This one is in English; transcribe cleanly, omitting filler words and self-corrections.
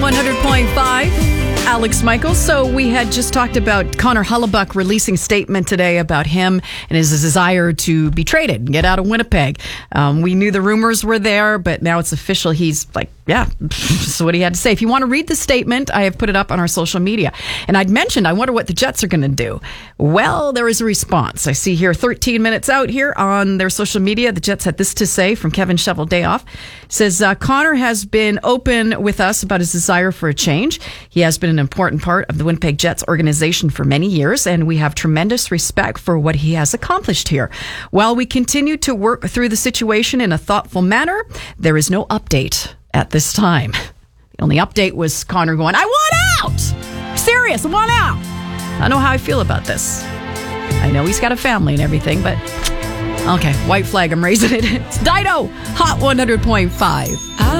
100.5. Alex Michaels. So we had just talked about Connor Hellebuyck releasing a statement today about him and his desire to be traded and get out of Winnipeg. We knew the rumors were there, but now it's official. He's like, yeah, this is what he had to say. If you want to read the statement, I have put it up on our social media. And I'd mentioned, I wonder what the Jets are going to do. Well, there is a response. I see here 13 minutes out here on their social media. The Jets had this to say from Kevin Cheveldayoff. It says, Connor has been open with us about his desire for a change. He has been an important part of the Winnipeg Jets organization for many years, and we have tremendous respect for what he has accomplished here. While we continue to work through the situation in a thoughtful manner, there is no update at this time. The only update was Connor going, I want out! Serious, I want out! I don't know how I feel about this. I know he's got a family and everything, but okay, white flag, I'm raising it. It's Dido, Hot 100.5.